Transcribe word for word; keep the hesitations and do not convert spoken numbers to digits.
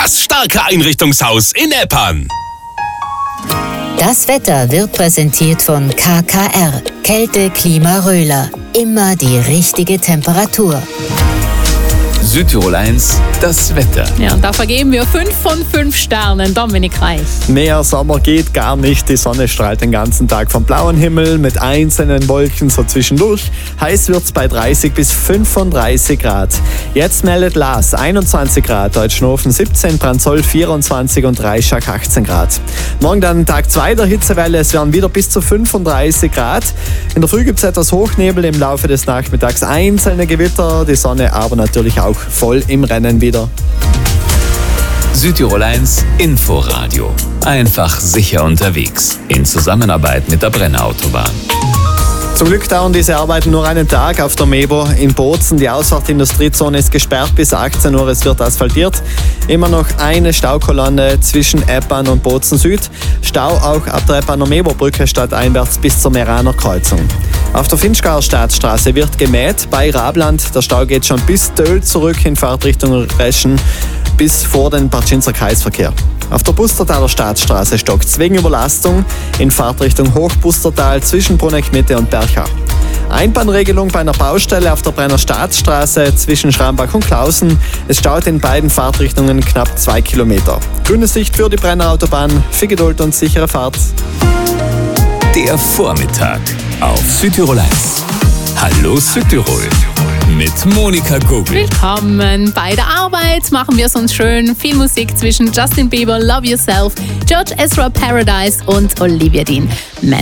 Das starke Einrichtungshaus in Eppan. Das Wetter wird präsentiert von K K R. Kälte, Klima, Röhler. Immer die richtige Temperatur. Südtirol eins, das Wetter. Ja, und da vergeben wir fünf von fünf Sternen. Dominik Reich. Mehr Sommer geht gar nicht. Die Sonne strahlt den ganzen Tag vom blauen Himmel mit einzelnen Wolken so zwischendurch. Heiß wird's bei dreißig bis fünfunddreißig Grad. Jetzt meldet Lars einundzwanzig Grad, Deutschnofen siebzehn, Branzoll vierundzwanzig und Reischach achtzehn Grad. Morgen dann Tag zwei der Hitzewelle. Es werden wieder bis zu fünfunddreißig Grad. In der Früh gibt's etwas Hochnebel, im Laufe des Nachmittags einzelne Gewitter. Die Sonne aber natürlich auch voll im Rennen wieder. Südtirol eins Inforadio. Einfach sicher unterwegs. In Zusammenarbeit mit der Brenner Autobahn. Zum Glück dauern diese Arbeiten nur einen Tag auf der Mebo in Bozen. Die Ausfahrt-Industriezone ist gesperrt bis achtzehn Uhr. Es wird asphaltiert. Immer noch eine Staukolonne zwischen Eppan und Bozen Süd. Stau auch ab der Eppaner Mebo-Brücke stadteinwärts bis zur Meraner Kreuzung. Auf der Finchgauer Staatsstraße wird gemäht bei Rabland. Der Stau geht schon bis Döll zurück in Fahrtrichtung Reschen bis vor den Partschinzer Kreisverkehr. Auf der Bustertaler Staatsstraße stockt wegen Überlastung in Fahrtrichtung Hochbustertal zwischen Bruneck-Mitte und Berchau. Einbahnregelung bei einer Baustelle auf der Brenner Staatsstraße zwischen Schrambach und Klausen. Es staut in beiden Fahrtrichtungen knapp zwei Kilometer. Grünes Licht für die Brenner Autobahn. Viel Geduld und sichere Fahrt. Der Vormittag auf Südtirol eins. Hallo Südtirol mit Monika Gogel. Willkommen bei der Arbeit. Machen wir es uns schön. Viel Musik zwischen Justin Bieber, Love Yourself, George Ezra Paradise und Olivia Dean.